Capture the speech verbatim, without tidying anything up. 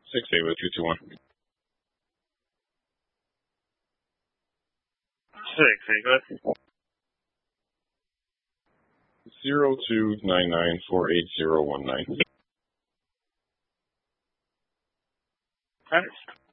Six eight with two two one. Six eight with. Zero two nine nine four eight zero one nine. Okay.